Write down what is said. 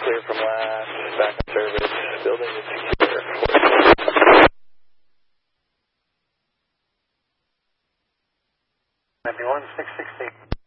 clear from last, back on service, building is secure. 91-660.